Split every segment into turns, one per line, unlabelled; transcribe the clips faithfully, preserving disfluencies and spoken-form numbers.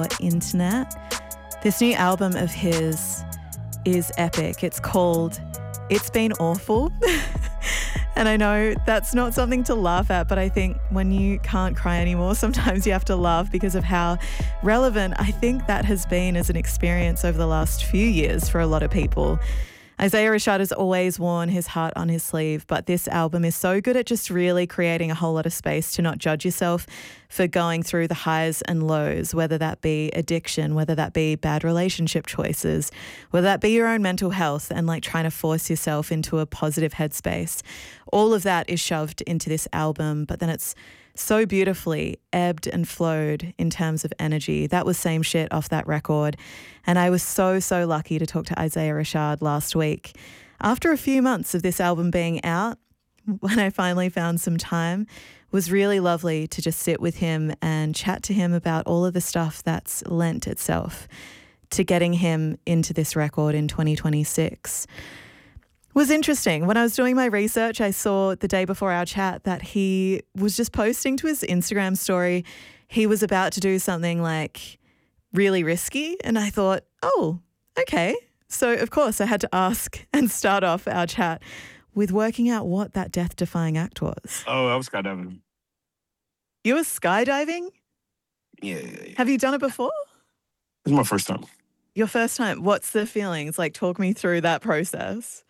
internet. This new album of his is epic. It's called It's Been Awful. And I know that's not something to laugh at, but I think when you can't cry anymore, sometimes you have to laugh because of how relevant I think that has been as an experience over the last few years for a lot of people. Isaiah Rashad has always worn his heart on his sleeve, but this album is so good at just really creating a whole lot of space to not judge yourself for going through the highs and lows, whether that be addiction, whether that be bad relationship choices, whether that be your own mental health and like trying to force yourself into a positive headspace. All of that is shoved into this album, but then it's so beautifully ebbed and flowed in terms of energy. That was Same Shit off that record. And I was so, so lucky to talk to Isaiah Rashad last week. After a few months of this album being out, when I finally found some time, it was really lovely to just sit with him and chat to him about all of the stuff that's lent itself to getting him into this record in twenty twenty-six. Was interesting. When I was doing my research, I saw the day before our chat that he was just posting to his Instagram story he was about to do something like really risky. And I thought, oh, okay. So, of course, I had to ask and start off our chat with working out what that death-defying act was.
Oh, I was skydiving.
You were skydiving?
Yeah, yeah, yeah.
Have you done it before?
It's my first time.
Your first time. What's the feelings? Like, talk me through that process.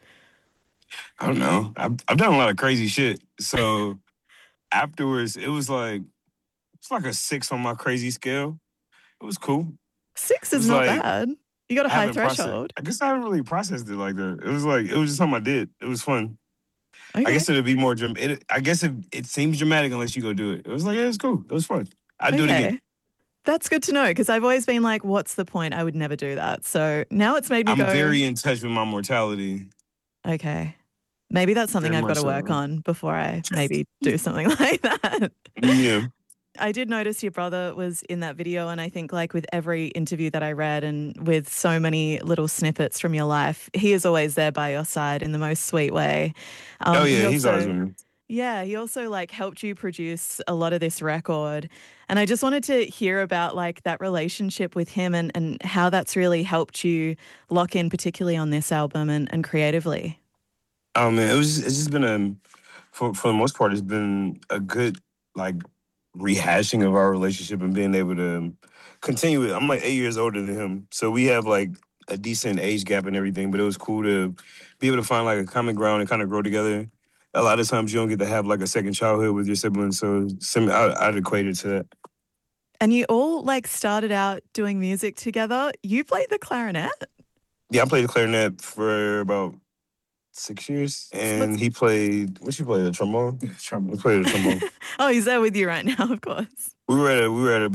I don't know. I've, I've done a lot of crazy shit. So afterwards, it was like, it's like a six on my crazy scale. It was cool.
Six is not
like,
bad. You got a
I
high
haven't processed-
threshold.
I guess I haven't really processed it like that. It was like, it was just something I did. It was fun.
Okay.
I guess it'd be more, dram- it, I guess it, it seems dramatic unless you go do it. It was like, yeah, it's cool. It was fun. I'd do it
Okay.
again.
That's good to know because I've always been like, what's the point? I would never do that. So now it's made me
I'm
go,
very in touch with my mortality.
okay, maybe that's something
Very
I've got to
much
work
so.
on before I maybe do something like that.
Yeah.
I did notice your brother was in that video, and I think like with every interview that I read and with so many little snippets from your life, he is always there by your side in the most sweet way. Um,
oh,
he
yeah, he's
also-
always with me.
Yeah, he also like helped you produce a lot of this record. And I just wanted to hear about like that relationship with him and, and how that's really helped you lock in, particularly on this album and, and creatively.
Oh man, it was. It's just been a, for for the most part, it's been a good like rehashing of our relationship and being able to continue it. I'm like eight years older than him, so we have like a decent age gap and everything. But it was cool to be able to find like a common ground and kind of grow together. A lot of times you don't get to have like a second childhood with your siblings, so sim- I, I'd equate it to that.
And you all like started out doing music together. You played the clarinet?
Yeah, I played the clarinet for about six years, and he played. What you play? The trombone. Trombone. He played the trombone.
Oh, he's there with you right now, of course.
We were at a we were at a